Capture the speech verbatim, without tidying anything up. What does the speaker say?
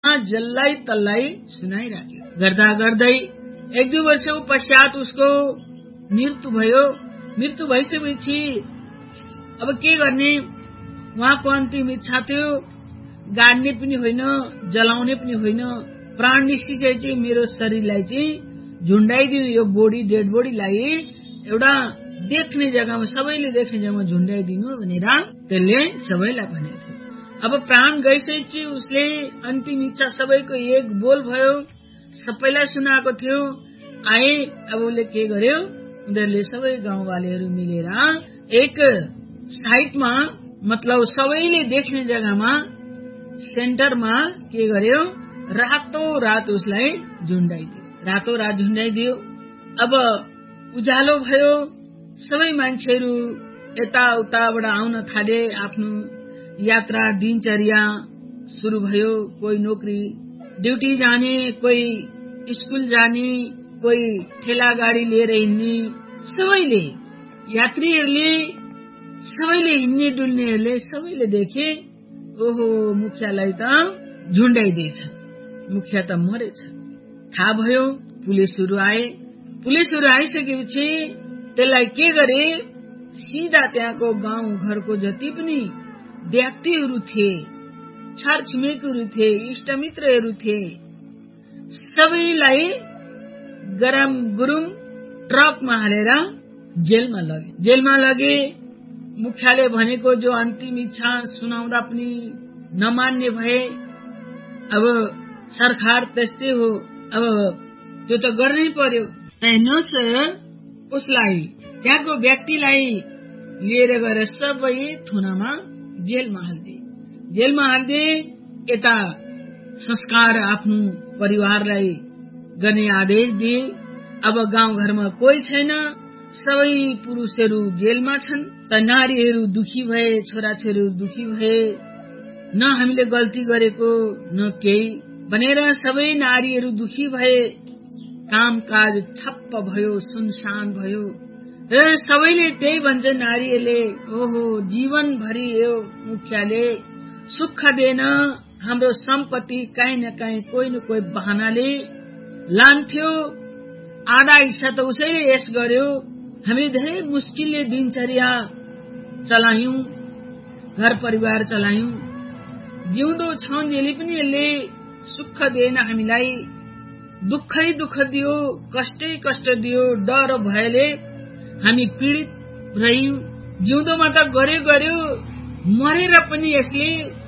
जसलाई तल्लाई सुनाइराख्यो। गर्दा गर्दै एक दुई वर्षको पश्चात उसको मृत्यु भयो। मृत्यु भइसकेपछि अब के गर्ने, उहाँको अन्तिम इच्छा थियो गाड्ने पनि होइन, जलाउने पनि होइन, प्राण निस्किसकेपछि मेरो शरीरलाई चाहिँ झुन्डाइदिनु, यो बोडी डेड बोडीलाई एउटा देख्ने जग्गामा, सबैले देख्ने जग्गामा झुन्डाइदिनु भनेर त्यसले सबैलाई भनेको थियो। अब प्राण गइसकेपछि उसले अन्तिम इच्छा सबैको एक बोल भयो, सबैलाई सुनाएको थियो। आए अब उसले के गर्यो, उनीहरूले सबै गाउँवालेहरू मिलेर एक साइडमा, मतलब सबैले देख्ने जग्गामा सेन्टरमा के गर्यो, रातो रात उसलाई झुन्डाइदियो। रातो रात झुन्डाइदियो। अब उज्यालो भयो, सबै मान्छेहरू यताउताबाट आउन थाले, आफ्नो यात्रा दिनचर्या सुरु भयो। कोही नोकरी ड्युटी जाने, कोही स्कुल जाने, कोही ठेला गाडी लिएर हिँड्ने, सबैले यात्रीहरूले, सबैले हिँड्ने डुल्नेहरूले सबैले देखे, ओहो मुखियालाई त झुन्डाइदिएछ, मुखिया त मरेछ। थाहा भयो। पुलिसहरू आए। पुलिसहरू आइसकेपछि त्यसलाई के गरे, सिधा त्यहाँको गाउँ घरको जति पनि व्यक्तिहरू थिए, छरछिमेकीहरू थिए, इष्टमित्रहरू थिए, सबैलाई गरम गुरुम ट्रकमा हालेर जेलमा लगे। जेलमा लगे। मुखियाले भनेको जो अन्तिम इच्छा सुनाउँदा पनि नमान्ने भए। अब सरकार त्यस्तै हो, अब त्यो त गर्नै पर्यो। हेर्नुहोस्, उसलाई त्यहाँको व्यक्तिलाई लिएर गएर सबै थुनामा जेलमा हाल्दे। जेलमा हाल्दे। यता संस्कार आफ्नो परिवारलाई गर्ने आदेश दिए। अब गाउँ घरमा कोही छैन, सबै पुरुषहरू जेलमा छन्। त नारीहरू दुखी भए, छोराछोरीहरू दुखी भए, न हामीले गल्ती गरेको न केही भनेर सबै नारीहरू दुखी भए। कामकाज ठप्प भयो, सुनसान भयो। र सबैले त्यही भन्छ, नारीहरूले, ओहो जीवनभरि यो मुखियाले सुख दिएन, हाम्रो सम्पत्ति काहीँ न काहीँ कोही न कोही बहानाले लान्थ्यो, आधा हिस्सा त उसैले यस गर्यो। हामीले धेरै मुस्किलले दिनचर्या चलायौं, घर परिवार चलायौं, जिउँदो छौं, जेले पनि यसले सुख दिएन हामीलाई, दुःखै दुःख दियो, कष्टै कष्ट दियो। डर भयले हामी पीडित रह्यौं। जिउँदोमा त गर्यो गर्यो, मरेर पनि यसले